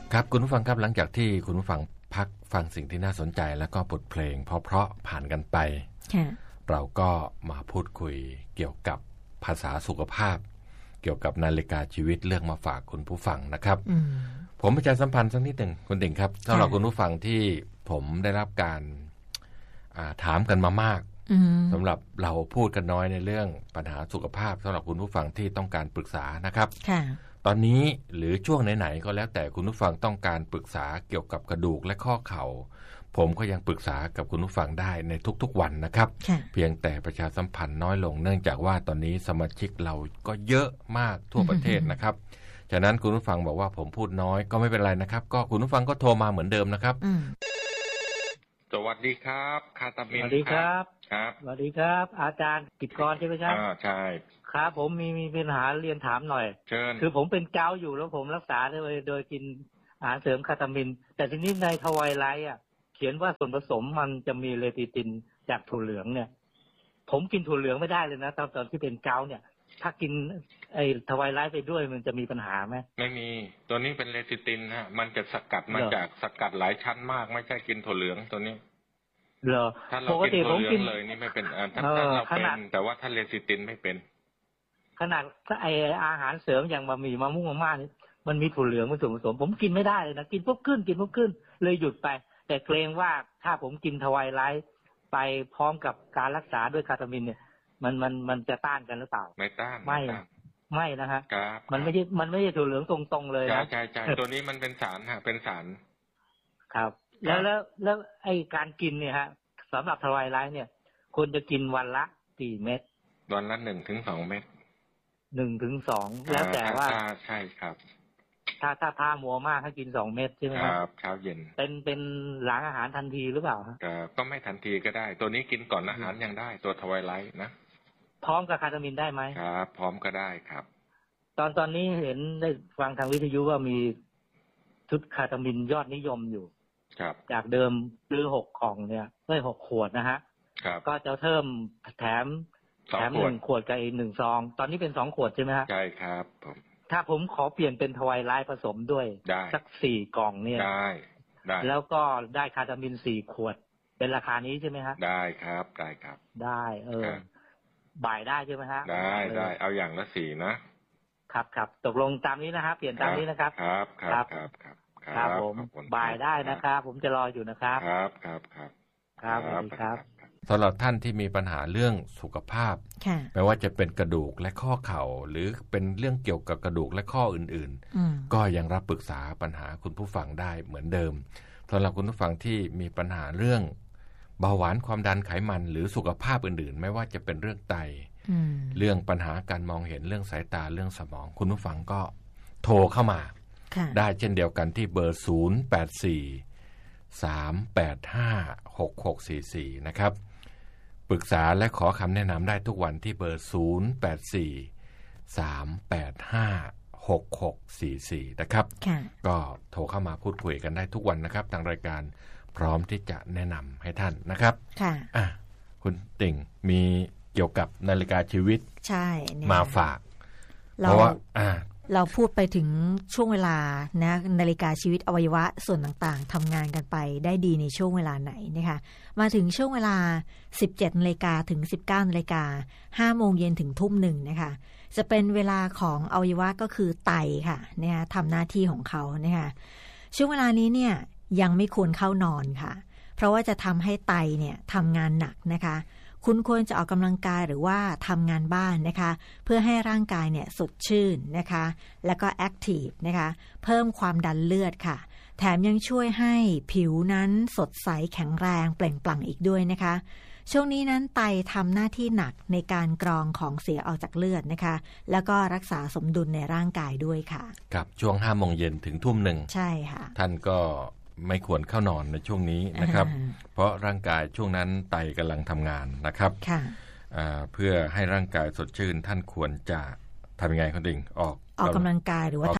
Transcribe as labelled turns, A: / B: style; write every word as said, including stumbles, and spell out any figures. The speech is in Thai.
A: ครับคุณผู้ฟังครับหลังจากที่คุณผู้ฟังพักฟังสิ่งที่น่าสนใจแล้วก็บทเพลงเพราะๆผ่านกันไปเราก็มาพูดคุยเกี่ยวกับภาษาสุขภาพเกี่ยวกับนาฬิกาชีวิตเลือกมาฝากคุณผู้ฟังนะครับผมประชาสัมพันธ์สักนิดหนึ่งคุณติ่งครับสำหรับคุณผู้ฟังที่ผมได้รับการถามกันมามากสำหรับเราพูดกันน้อยในเรื่องปัญหาสุขภาพสำหรับคุณผู้ฟังที่ต้องการปรึกษานะครับตอนนี้หรือช่วงไหนๆก็แล้วแต่คุณผู้ฟังต้องการปรึกษาเกี่ยวกับกระดูกและข้อเข่าผมก็ยังปรึกษากับคุณผู้ฟังได้ในทุกๆวันนะครับเพียงแต่ประชาสัมพันธ์น้อยลงเนื่องจากว่าตอนนี้สมาชิกเราก็เยอะมากทั่วประเทศนะครับฉะนั้นคุณผู้ฟังบอกว่าผมพูดน้อยก็ไม่เป็นไรนะครับก็คุณผู้ฟังก็โทรมาเหมือนเดิมนะครับ
B: สวัสดีครับคาตามิน
C: สวัสดีครับ
B: ครับ
C: สวัสดีครับอาจารย์กิตกรใช่ไหมครับ
B: อ่าใช่
C: ครับผมมีมีปัญหาเรียนถามหน่อย
B: เชิญ
C: คือผมเป็นเกาต์อยู่แล้วผมรักษาโดยโดยกินอาหารเสริมคาตามินแต่ทีนี้ในทวายไลท์อ่ะเขียนว่าส่วนผสมมันจะมีเลติตินจากถั่วเหลืองเนี่ยผมกินถั่วเหลืองไม่ได้เลยนะตอนตอนที่เป็นเกาต์เนี่ยถ้ากินไอ้ทวายไลท์ไปด้วยมันจะมีปัญหาไหม
B: ไม่มีตัวนี้เป็นเลติตินฮะมันจะสกัดมาจากสกัดหลายชั้นมากไม่ใช่กินถั่วเหลืองตัวนี้
C: เหรอ
B: ถ้าเรากินถั่วเหลืองเลยนี่ไม่เป็นอ่าถ้าเราเป็นแต่ว่าถ้าเลติตินไม่เป็น
C: ขนาดถ้าไออาหารเสริมอย่างบะหมี่มะม่วงมะม่านี่มันมีถั่วเหลืองเป็นส่วนผสมผมกินไม่ได้เลยนะกินปุ๊บขึ้นกินปุ๊บขึ้นเลยหยุดไปแต่เกรงว่าถ้าผมกินทวายไลท์ไปพร้อมกับการรักษาด้วยคาตามินเนี่ยมันมันมันจะต้านกันหรือเปล่า
B: ไม่ต้าน
C: ไม่ไม่นะฮะมันไม่ใช่มันไม่ใช่ถั่วเหลืองตรงๆเลยนะ
B: ใช่ใช่ตัวนี้มันเป็นสารฮะเป็นสาร
C: ครับแล้วแล้วแล้วไอการกินเนี่ยฮะสำหรับทวายไลท์เนี่ยควรจะกินวันละกี่เม็ด
B: วันละหนึ่งถึงสองเม็ด
C: หนึ่งถึงสองแล้วแต่ว่า
B: ใช่ครับ
C: ถ้าถ้าท่ามัวมากให้กินสองเม็ดใช่ไหม
B: ครับเช้าเย็น
C: เป็นเป็นหลังอาหารทันทีหรือเปล่าครับ
B: ก็ไม่ทันทีก็ได้ตัวนี้กินก่อนอาหารยังได้ตัวทวายไลท์นะ
C: พร้อมกับคาตามินได้ไหม
B: ครับพร้อมก็ได้ครับ
C: ตอนตอนนี้เห็นได้ฟังทางวิทยุว่ามีชุดคาตามินยอดนิยมอยู่
B: ครับ
C: จากเดิมซื้อหกกล่องเนี่ยได้หกขวดนะฮะก็จะเพิ่มแถมแถมหนึ่งขวดกับอีกหนึ่งซองตอนนี้เป็นสองขวดใช่ไหมฮะ
B: ใช่ครับผม
C: ถ้าผมขอเปลี่ยนเป็นทวายไลท์ผสมด้วยสักสี่กล่องเนี่ย
B: ได้ได้
C: แล้วก็ได้คาตามินสี่ขวดเป็นราคานี้ใช่ไหมฮะ
B: ได้ครับได้ครับ
C: ได้เออบ่ายได้ใช่ไหมฮะ
B: ได้ได้เอาอย่างละสี่นะครับ
C: ครับตกลงตามนี้นะครับเปลี่ยนตามนี้นะครับ
B: ครับครับครับครับ
C: ครับผมบ่ายได้นะครับผมจะรออยู่นะครับ
B: ครับครับครับ
C: ครับสวัสดีครับ
A: สำหรับท่านที่มีปัญหาเรื่องสุขภาพไม่ว่าจะเป็นกระดูกและข้อเข่าหรือเป็นเรื่องเกี่ยวกับกระดูกและข้ออื่นๆก็ยังรับปรึกษาปัญหาคุณผู้ฟังได้เหมือนเดิมสำหรับคุณผู้ฟังที่มีปัญหาเรื่องเบาหวานความดันไขมันหรือสุขภาพอื่นๆไม่ว่าจะเป็นเรื่องไตเรื่องปัญหาการมองเห็นเรื่องสายตาเรื่องสมองคุณผู้ฟังก็โทรเข้ามาได้เช่นเดียวกันที่เบอร์ศูนย์ แปด สี่ สาม แปด ห้า หก หก สี่ สี่นะครับปรึกษาและขอคำแนะนำได้ทุกวันที่เบอร์ศูนย์ แปด สี่ สาม แปด ห้า หก หก สี่ สี่นะครับก็โทรเข้ามาพูดคุยกันได้ทุกวันนะครับทางรายการพร้อมที่จะแนะนำให้ท่านนะครับ
D: ค่ะ
A: อ่ะคุณติ่งมีเกี่ยวกับนาฬิกาชีวิต
D: ใช่
A: มาฝากเพราะว่าอ่า
D: เราพูดไปถึงช่วงเวลานะนาฬิกาชีวิตอวัยวะส่วนต่างๆทำงานกันไปได้ดีในช่วงเวลาไหนนะคะมาถึงช่วงเวลา สิบเจ็ดนาฬิกาถึง สิบเก้านาฬิกา ห้าโมงเย็นถึงทุ่มหนึ่งนะคะจะเป็นเวลาของอวัยวะก็คือไตค่ะเนี่ยทำหน้าที่ของเขานะคะช่วงเวลานี้เนี่ยยังไม่ควรเข้านอนค่ะเพราะว่าจะทำให้ไตเนี่ยทำงานหนักนะคะคุณควรจะออกกำลังกายหรือว่าทำงานบ้านนะคะเพื่อให้ร่างกายเนี่ยสดชื่นนะคะแล้วก็แอคทีฟนะคะเพิ่มความดันเลือดค่ะแถมยังช่วยให้ผิวนั้นสดใสแข็งแรงเปล่งปลั่งอีกด้วยนะคะช่วงนี้นั้นไตทำหน้าที่หนักในการกรองของเสียออกจากเลือดนะคะแล้วก็รักษาสมดุลในร่างกายด้วยค่ะ
A: ครับช่วงห้าโมงเย็นถึงทุ่มหนึ่ง
D: ใช่ค่ะ
A: ท่านก็ไม่ควรเข้านอนในช่วงนี้นะครับเพราะร่างกายช่วงนั้นไตกำลังทำงานนะครับเพื่อให้ร่างกายสดชื่นท่านควรจะทำยังไงคุณติ่งออก
D: ออกกำลังกายหรือว่า